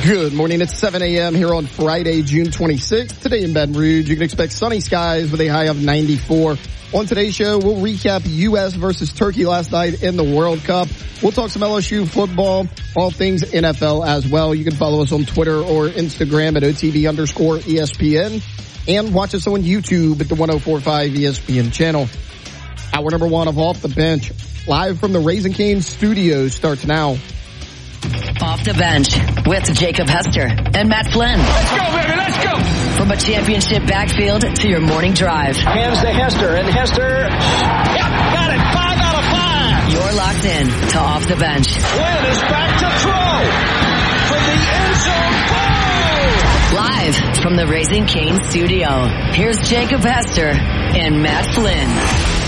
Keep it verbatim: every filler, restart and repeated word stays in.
Good morning. It's seven a.m. here on Friday, June twenty-sixth. Today in Baton Rouge, you can expect sunny skies with a high of ninety-four. On today's show, we'll recap U S versus Turkey last night in the World Cup. We'll talk some L S U football, all things N F L as well. You can follow us on Twitter or Instagram at O T B underscore E S P N and watch us on YouTube at the one oh four point five E S P N channel. Hour number one of Off the Bench, live from the Raising Cane's studios, starts now. Off the Bench with Jacob Hester and Matt Flynn. Let's go, baby, let's go! From a championship backfield to your morning drive. Hands to Hester, and Hester, yep, got it, five out of five! You're locked in to Off the Bench. Flynn is back to throw from the end zone, goal! Live from the Raising Cane studio, here's Jacob Hester and Matt Flynn.